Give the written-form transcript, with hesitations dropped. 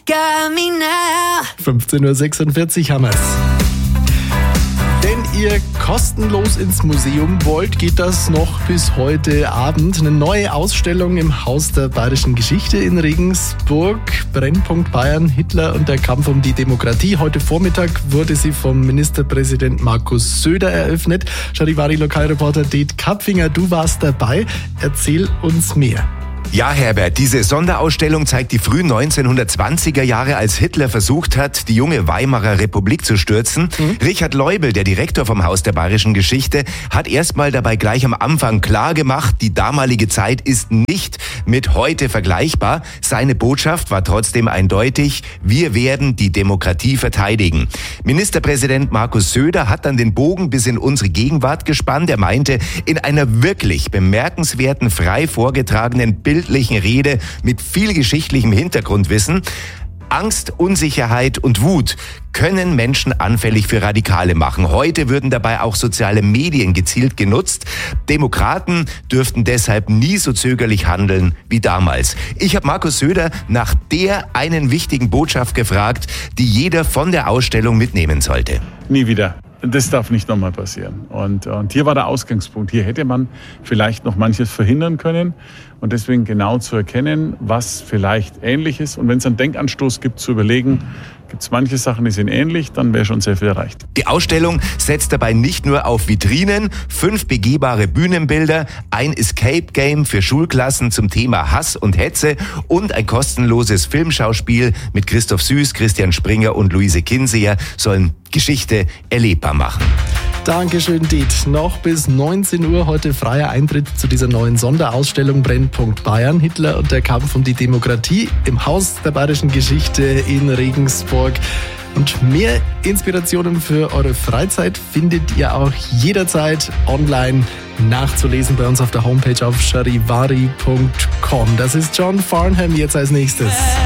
got me now. 15.46 Uhr haben wir's. Wenn ihr kostenlos ins Museum wollt, geht das noch bis heute Abend. Eine neue Ausstellung im Haus der Bayerischen Geschichte in Regensburg. Brennpunkt Bayern, Hitler und der Kampf um die Demokratie. Heute Vormittag wurde sie vom Ministerpräsident Markus Söder eröffnet. Charivari-Lokalreporter Det Kapfinger, du warst dabei. Erzähl uns mehr. Ja, Herbert, diese Sonderausstellung zeigt die frühen 1920er Jahre, als Hitler versucht hat, die junge Weimarer Republik zu stürzen. Richard Leubel, der Direktor vom Haus der Bayerischen Geschichte, hat erstmal dabei gleich am Anfang klar gemacht, die damalige Zeit ist nicht mit heute vergleichbar. Seine Botschaft war trotzdem eindeutig: Wir werden die Demokratie verteidigen. Ministerpräsident Markus Söder hat dann den Bogen bis in unsere Gegenwart gespannt. Er meinte, in einer wirklich bemerkenswerten, frei vorgetragenen bildlichen Rede mit viel geschichtlichem Hintergrundwissen: Angst, Unsicherheit und Wut können Menschen anfällig für Radikale machen. Heute würden dabei auch soziale Medien gezielt genutzt. Demokraten dürften deshalb nie so zögerlich handeln wie damals. Ich habe Markus Söder nach der einen wichtigen Botschaft gefragt, die jeder von der Ausstellung mitnehmen sollte. Nie wieder. Das darf nicht nochmal passieren. Und hier war der Ausgangspunkt. Hier hätte man vielleicht noch manches verhindern können. Und deswegen genau zu erkennen, was vielleicht ähnlich ist. Und wenn es einen Denkanstoß gibt, zu überlegen, gibt es manche Sachen, die sind ähnlich, dann wäre schon sehr viel erreicht. Die Ausstellung setzt dabei nicht nur auf Vitrinen, 5 begehbare Bühnenbilder, ein Escape-Game für Schulklassen zum Thema Hass und Hetze und ein kostenloses Filmschauspiel mit Christoph Süß, Christian Springer und Luise Kinseher sollen Geschichte erlebbar machen. Dankeschön, Det. Noch bis 19 Uhr heute freier Eintritt zu dieser neuen Sonderausstellung Brennpunkt Bayern, Hitler und der Kampf um die Demokratie im Haus der Bayerischen Geschichte in Regensburg. Und mehr Inspirationen für eure Freizeit findet ihr auch jederzeit online nachzulesen bei uns auf der Homepage auf charivari.com. Das ist John Farnham jetzt als nächstes.